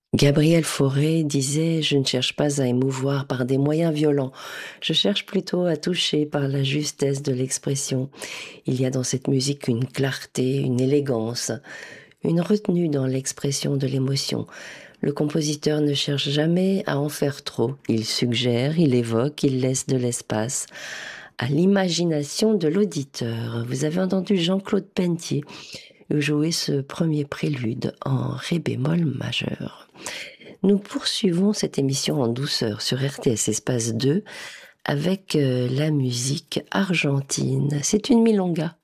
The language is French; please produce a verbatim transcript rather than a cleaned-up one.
Gabriel Fauré disait: «Je ne cherche pas à émouvoir par des moyens violents, je cherche plutôt à toucher par la justesse de l'expression». Il y a dans cette musique une clarté, une élégance, une retenue dans l'expression de l'émotion. Le compositeur ne cherche jamais à en faire trop. Il suggère, il évoque, il laisse de l'espace à l'imagination de l'auditeur. Vous avez entendu Jean-Claude Pentier jouer ce premier prélude en ré bémol majeur. Nous poursuivons cette émission en douceur sur R T S Espace deux avec euh, la musique argentine. C'est une milonga